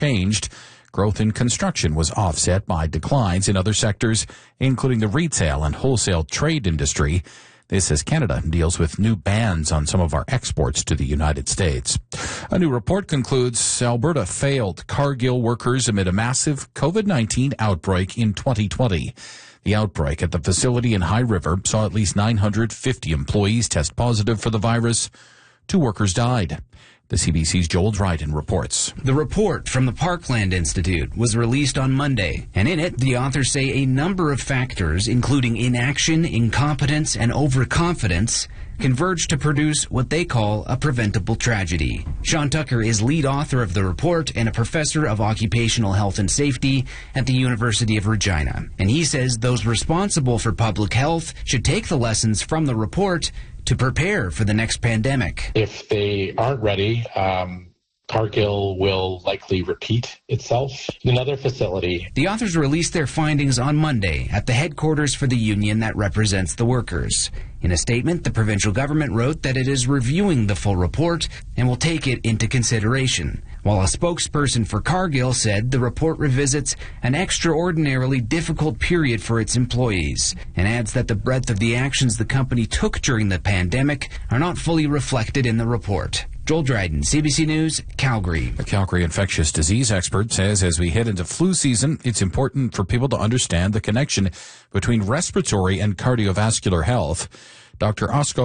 changed. Growth in construction was offset by declines in other sectors, including the retail and wholesale trade industry. This as Canada deals with new bans on some of our exports to the United States. A new report concludes Alberta failed Cargill workers amid a massive COVID-19 outbreak in 2020. The outbreak at the facility in High River saw at least 950 employees test positive for the virus. 2 workers died. The CBC's Joel Dryden reports. The report from the Parkland Institute was released on Monday, and in it, the authors say a number of factors, including inaction, incompetence, and overconfidence, converge to produce what they call a preventable tragedy. Sean Tucker is lead author of the report and a professor of occupational health and safety at the University of Regina. And he says those responsible for public health should take the lessons from the report to prepare for the next pandemic. If they aren't ready, Cargill will likely repeat itself in another facility. The authors released their findings on Monday at the headquarters for the union that represents the workers. In a statement, the provincial government wrote that it is reviewing the full report and will take it into consideration, while a spokesperson for Cargill said the report revisits an extraordinarily difficult period for its employees and adds that the breadth of the actions the company took during the pandemic are not fully reflected in the report. Joel Dryden, CBC News, Calgary. A Calgary infectious disease expert says as we head into flu season, it's important for people to understand the connection between respiratory and cardiovascular health. Dr. Oscar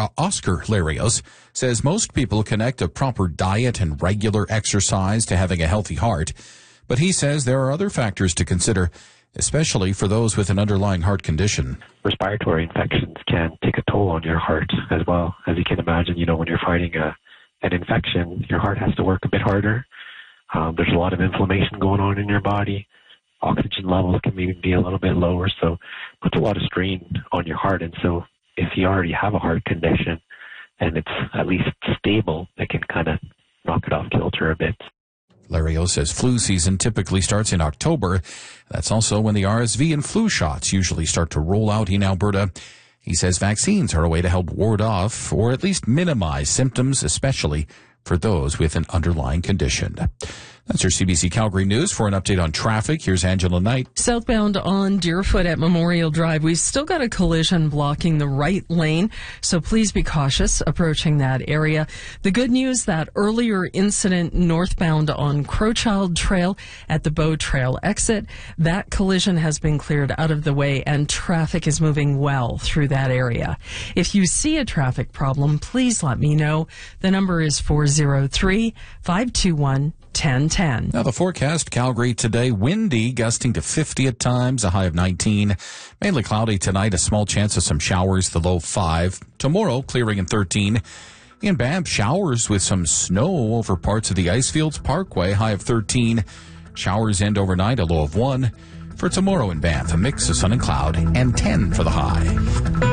Larios says most people connect a proper diet and regular exercise to having a healthy heart, but he says there are other factors to consider, especially for those with an underlying heart condition. Respiratory infections can take a toll on your heart as well. As you can imagine, when you're fighting an infection, your heart has to work a bit harder. There's a lot of inflammation going on in your body. Oxygen levels can maybe be a little bit lower, so it puts a lot of strain on your heart. And so if you already have a heart condition and it's at least stable, it can kind of knock it off kilter a bit. Lario says flu season typically starts in October. That's also when the RSV and flu shots usually start to roll out in Alberta. He says vaccines are a way to help ward off or at least minimize symptoms, especially for those with an underlying condition. That's your CBC Calgary News. For an update on traffic, here's Angela Knight. Southbound on Deerfoot at Memorial Drive, we've still got a collision blocking the right lane, so please be cautious approaching that area. The good news, that earlier incident northbound on Crowchild Trail at the Bow Trail exit, that collision has been cleared out of the way and traffic is moving well through that area. If you see a traffic problem, please let me know. The number is 403-521-1010. Now the forecast, Calgary today, windy, gusting to 50 at times, a high of 19. Mainly cloudy tonight, a small chance of some showers, the low 5. Tomorrow, clearing in 13. In Banff, showers with some snow over parts of the Icefields Parkway, high of 13. Showers end overnight, a low of 1. For tomorrow in Banff, a mix of sun and cloud, and 10 for the high.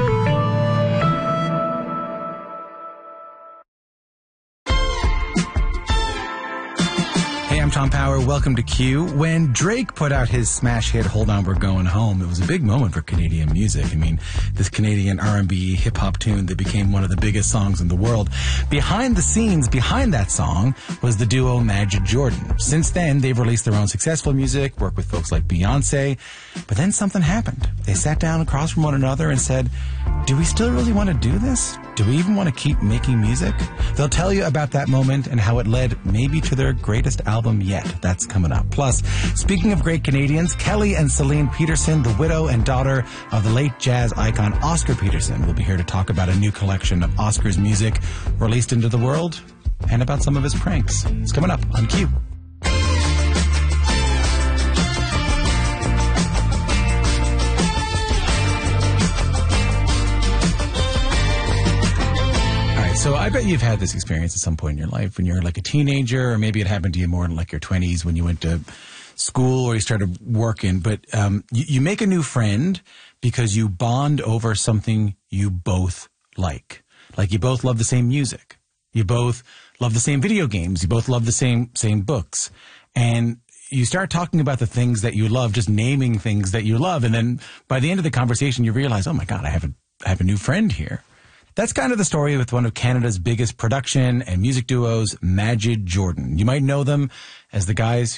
I'm Tom Power. Welcome to Q. When Drake put out his smash hit, Hold On, We're Going Home, it was a big moment for Canadian music. I mean, this Canadian R&B hip-hop tune that became one of the biggest songs in the world. Behind the scenes, behind that song, was the duo Majid Jordan. Since then, they've released their own successful music, worked with folks like Beyonce. But then something happened. They sat down across from one another and said, do we still really want to do this? Do we even want to keep making music? They'll tell you about that moment and how it led maybe to their greatest album yet. That's coming up. Plus, speaking of great Canadians, Kelly and Celine Peterson, the widow and daughter of the late jazz icon Oscar Peterson, will be here to talk about a new collection of Oscar's music released into the world and about some of his pranks. It's coming up on Q. So I bet you've had this experience at some point in your life when you're like a teenager, or maybe it happened to you more in like your 20s when you went to school or you started working. But you make a new friend because you bond over something you both like. Like you both love the same music. You both love the same video games. You both love the same books. And you start talking about the things that you love, just naming things that you love. And then by the end of the conversation, you realize, oh my God, I have a new friend here. That's kind of the story with one of Canada's biggest production and music duos, Majid Jordan. You might know them as the guys